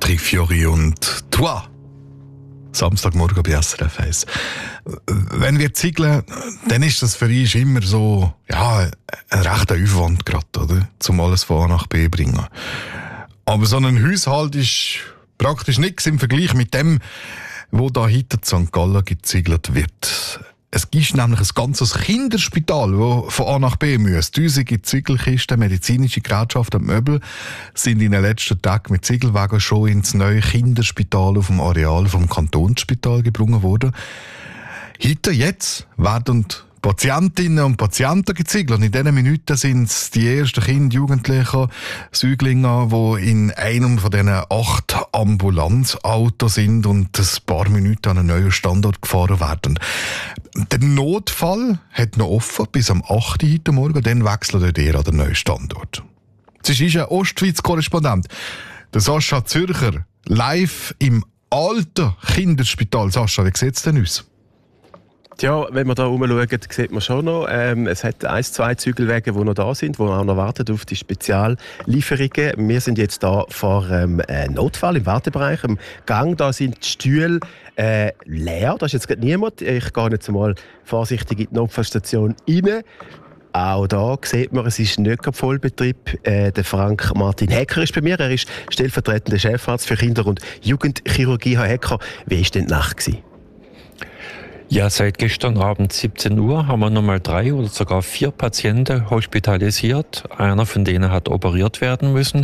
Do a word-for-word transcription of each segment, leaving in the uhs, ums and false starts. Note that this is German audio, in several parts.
Patrick Fiori und «Toi». Samstagmorgen bei S R F eins. Wenn wir ziegeln, dann ist das für uns immer so, ja, ein rechter Aufwand gerade, oder? Zum alles von A nach B bringen. Aber so ein Haushalt ist praktisch nichts im Vergleich mit dem, wo da hinter Sankt Gallen geziegelt wird. Es gibt nämlich ein ganzes Kinderspital, das von A nach B muss. Tausende Ziegelkisten, medizinische Gerätschaften und Möbel sind in den letzten Tagen mit Ziegelwagen schon ins neue Kinderspital auf dem Areal vom Kantonsspital gebracht worden. Heute, jetzt, werden Patientinnen und Patienten geziegelt. Und in diesen Minuten sind es die ersten Kinder, Jugendlichen, Säuglinge, die in einem von diesen acht Ambulanzautos sind und ein paar Minuten an einen neuen Standort gefahren werden. Der Notfall hat noch offen bis am acht Uhr heute Morgen, dann wechselt ihr an den neuen Standort. Es ist ein Ostschweiz-Korrespondent, der Sascha Zürcher, live im alten Kinderspital. Sascha, wie sieht es denn aus? Ja, wenn wir hier rumschauen, sieht man schon noch, ähm, es hat ein, zwei Zügelwege, die noch da sind, die auch noch warten auf die Speziallieferungen. Wir sind jetzt hier vor ähm, einem Notfall im Wartebereich, im Gang. Da sind die Stühle äh, leer, da ist jetzt gerade niemand. Ich gehe jetzt mal vorsichtig in die Notfallstation rein. Auch da sieht man, es ist nicht gerade Vollbetrieb. Äh, der Frank Martin Hecker ist bei mir. Er ist stellvertretender Chefarzt für Kinder- und Jugendchirurgie. Herr Hecker, wie war denn die Nacht gewesen? Ja, seit gestern Abend siebzehn Uhr haben wir nochmal drei oder sogar vier Patienten hospitalisiert. Einer von denen hat operiert werden müssen.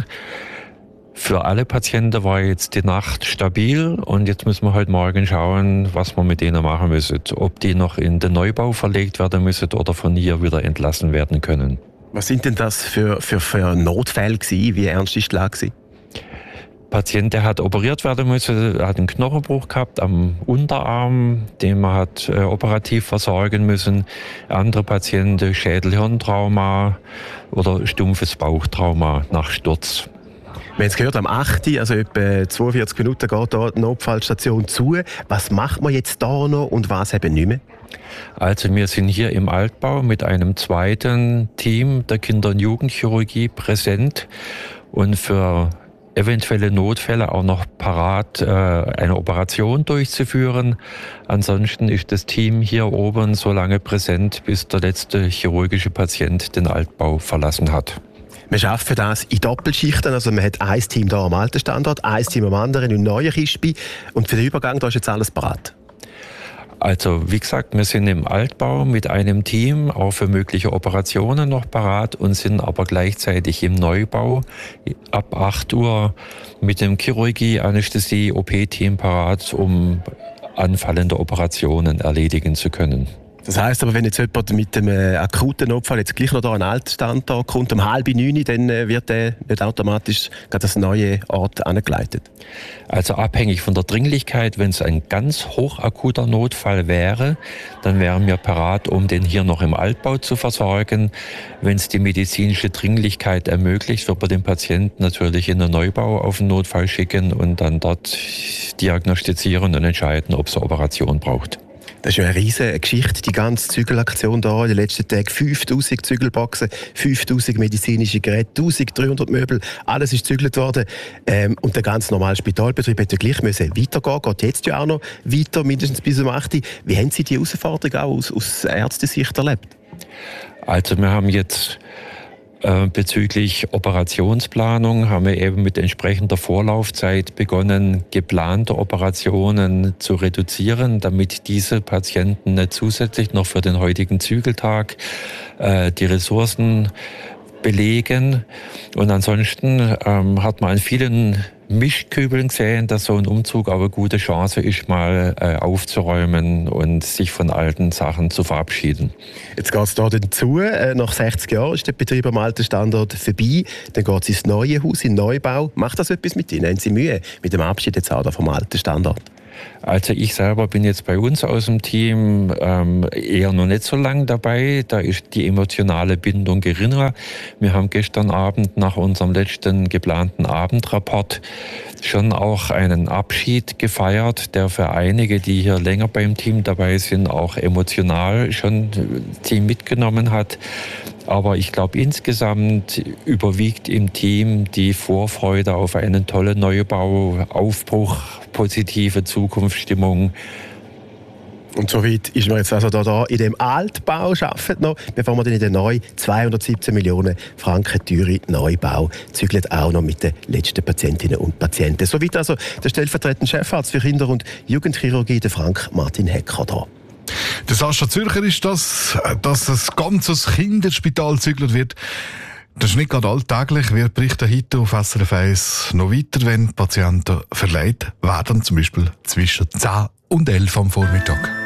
Für alle Patienten war jetzt die Nacht stabil und jetzt müssen wir heute Morgen schauen, was wir mit denen machen müssen. Ob die noch in den Neubau verlegt werden müssen oder von hier wieder entlassen werden können. Was sind denn das für, für, für Notfälle gewesen? Wie ernst ist die Lage gewesen? Der Patient, der hat operiert werden müssen, hat einen Knochenbruch gehabt am Unterarm, den man hat äh, operativ versorgen müssen. Andere Patienten Schädel-Hirntrauma oder stumpfes Bauchtrauma nach Sturz. Wir haben es gehört, am acht Uhr, also etwa zweiundvierzig Minuten, geht da die Notfallstation zu. Was macht man jetzt da noch und was eben nicht mehr? Also wir sind hier im Altbau mit einem zweiten Team der Kinder- und Jugendchirurgie präsent und für eventuelle Notfälle auch noch parat, äh, eine Operation durchzuführen. Ansonsten ist das Team hier oben so lange präsent, bis der letzte chirurgische Patient den Altbau verlassen hat. Wir arbeiten für das in Doppelschichten. Also man hat ein Team hier am alten Standort, ein Team am anderen im neuen Kispi. Und für den Übergang da ist jetzt alles parat. Also wie gesagt, wir sind im Altbau mit einem Team, auch für mögliche Operationen noch parat und sind aber gleichzeitig im Neubau ab acht Uhr mit dem Chirurgie, Anästhesie, O P-Team parat, um anfallende Operationen erledigen zu können. Das heisst aber, wenn jetzt jemand mit einem äh, akuten Notfall jetzt gleich noch da an einen Altstandort kommt, um halb neun, dann äh, wird er nicht automatisch an das neue Ort angeleitet? Also abhängig von der Dringlichkeit, wenn es ein ganz hochakuter Notfall wäre, dann wären wir parat, um den hier noch im Altbau zu versorgen. Wenn es die medizinische Dringlichkeit ermöglicht, wird man den Patienten natürlich in den Neubau auf den Notfall schicken und dann dort diagnostizieren und entscheiden, ob es eine Operation braucht. Das ist ja eine riesige Geschichte, die ganze Zügelaktion hier in den letzten Tagen. fünftausend Zügelboxen, fünftausend medizinische Geräte, eintausenddreihundert Möbel, alles ist gezügelt worden. Ähm, und der ganz normale Spitalbetrieb hätte ja gleich müssen weitergehen, geht jetzt ja auch noch weiter, mindestens bis um acht Uhr. Wie haben Sie die Herausforderung auch aus, aus Ärztesicht erlebt? Also wir haben jetzt bezüglich Operationsplanung haben wir eben mit entsprechender Vorlaufzeit begonnen, geplante Operationen zu reduzieren, damit diese Patienten nicht zusätzlich noch für den heutigen Zügeltag äh, die Ressourcen belegen. Und ansonsten ähm, hat man an vielen Mischkübeln gesehen, dass so ein Umzug aber eine gute Chance ist, mal äh, aufzuräumen und sich von alten Sachen zu verabschieden. Jetzt geht es hier dann zu. Äh, nach sechzig Jahren ist der Betrieb am alten Standort vorbei. Dann geht es ins neue Haus, in den Neubau. Macht das etwas mit Ihnen? Haben Sie Mühe mit dem Abschied jetzt auch vom alten Standort? Also ich selber bin jetzt bei uns aus dem Team ähm, eher noch nicht so lange dabei. Da ist die emotionale Bindung geringer. Wir haben gestern Abend nach unserem letzten geplanten Abendrapport schon auch einen Abschied gefeiert, der für einige, die hier länger beim Team dabei sind, auch emotional schon das Team mitgenommen hat. Aber ich glaube, insgesamt überwiegt im Team die Vorfreude auf einen tollen Neubau, Aufbruch, positive Zukunftsstimmung. Und soweit ist man jetzt also da, da in dem Altbau arbeitet noch, bevor man dann in den neuen zweihundertsiebzehn Millionen Franken teuren Neubau zügelt, auch noch mit den letzten Patientinnen und Patienten. Soweit also der stellvertretende Chefarzt für Kinder- und Jugendchirurgie, der Frank Martin Hecker, da. Der Sascha Zürcher ist das, dass ein ganzes Kinderspital gezügelt wird. Das ist nicht gerade alltäglich. Wir berichten heute auf S R F eins noch weiter, wenn Patienten verleiht werden, zum Beispiel zwischen zehn und elf am Vormittag.